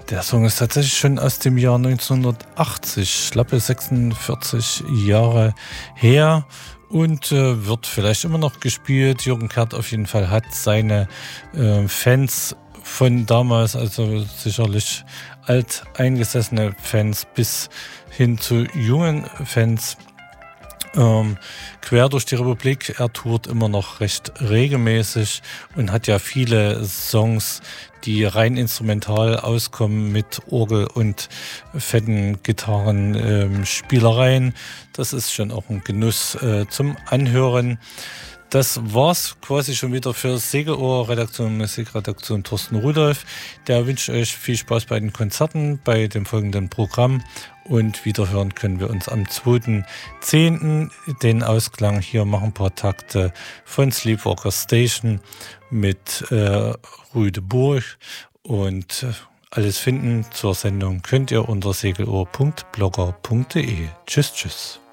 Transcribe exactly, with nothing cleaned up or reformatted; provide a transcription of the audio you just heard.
Der Song ist tatsächlich schon aus dem Jahr neunzehnhundertachtzig, schlappe sechsundvierzig Jahre her und äh, wird vielleicht immer noch gespielt. Jürgen Kert auf jeden Fall hat seine äh, Fans von damals, also sicherlich alteingesessene Fans bis hin zu jungen Fans, Ähm, quer durch die Republik. Er tourt immer noch recht regelmäßig und hat ja viele Songs, die rein instrumental auskommen mit Orgel und fetten Gitarren, ähm, Spielereien. Das ist schon auch ein Genuss äh, zum Anhören. Das war's quasi schon wieder für Segelohr, Redaktion Musikredaktion Thorsten Rudolph. Der wünscht euch viel Spaß bei den Konzerten, bei dem folgenden Programm. Und wiederhören können wir uns am zweiten zehnten Den Ausklang hier machen ein paar Takte von Sleepwalker Station mit äh, Rüde Burg. Und äh, alles finden zur Sendung könnt ihr unter segelohr punkt blogger punkt de. Tschüss, tschüss.